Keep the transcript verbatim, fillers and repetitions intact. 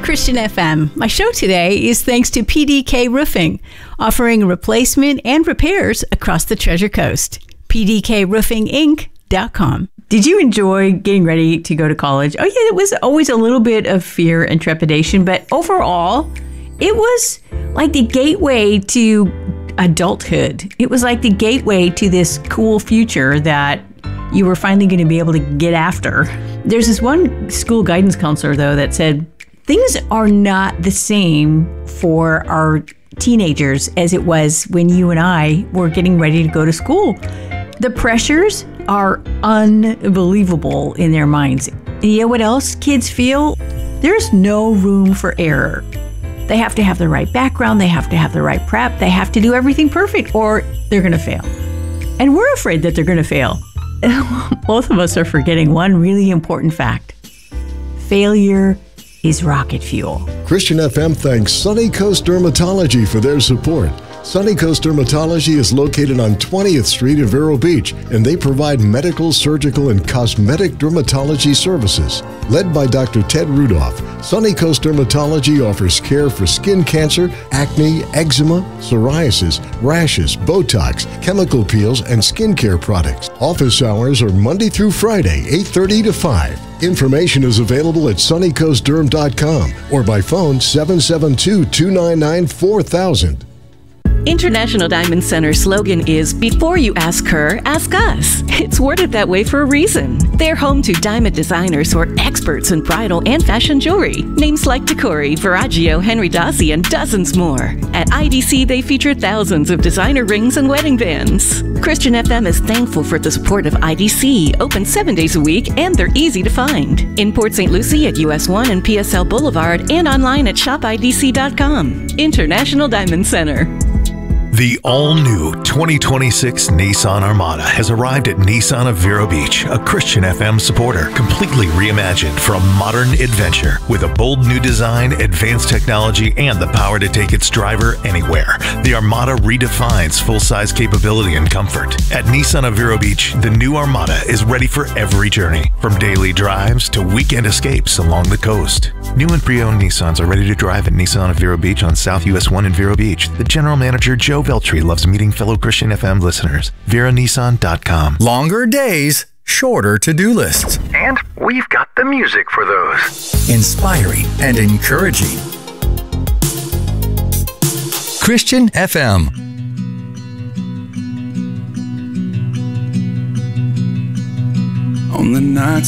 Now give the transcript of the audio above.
Christian F M. My show today is thanks to P D K Roofing, offering replacement and repairs across the Treasure Coast. P D K roofing inc dot com. Did you enjoy getting ready to go to college? Oh, yeah, it was always a little bit of fear and trepidation, but overall, it was like the gateway to adulthood. It was like the gateway to this cool future that you were finally going to be able to get after. There's this one school guidance counselor, though, that said things are not the same for our teenagers as it was when you and I were getting ready to go to school. The pressures are unbelievable in their minds. And you know what else kids feel? There's no room for error. They have to have the right background, they have to have the right prep, they have to do everything perfect or they're going to fail. And we're afraid that they're going to fail. Both of us are forgetting one really important fact. Failure is rocket fuel. Christian F M thanks Sunny Coast Dermatology for their support. Sunny Coast Dermatology is located on twentieth Street in Vero Beach, and they provide medical, surgical, and cosmetic dermatology services. Led by Doctor Ted Rudolph, Sunny Coast Dermatology offers care for skin cancer, acne, eczema, psoriasis, rashes, Botox, chemical peels, and skincare products. Office hours are Monday through Friday, eight thirty to five. Information is available at sunny coast derm dot com or by phone seven seven two, two nine nine, four thousand. International Diamond Center's slogan is, before you ask her, ask us. It's worded that way for a reason. They're home to diamond designers who are experts in bridal and fashion jewelry. Names like Tacori, Verragio, Henry Dossi, and dozens more. At I D C, they feature thousands of designer rings and wedding bands. Christian F M is thankful for the support of I D C, open seven days a week, and they're easy to find. In Port Saint Lucie at U S one and P S L Boulevard, and online at shop I D C dot com. International Diamond Center. The all-new twenty twenty-six Nissan Armada has arrived at Nissan of Vero Beach, a Christian F M supporter, completely reimagined for a modern adventure with a bold new design, advanced technology, and the power to take its driver anywhere. The Armada redefines full-size capability and comfort. At Nissan of Vero Beach, the new Armada is ready for every journey, from daily drives to weekend escapes along the coast. New and pre-owned Nissans are ready to drive at Nissan of Vero Beach on South U S one in Vero Beach. The general manager, Joe Veltri, loves meeting fellow Christian F M listeners. Vera Nissan dot com. Longer days, shorter to-do lists. And we've got the music for those. Inspiring and encouraging. Christian F M. On the nights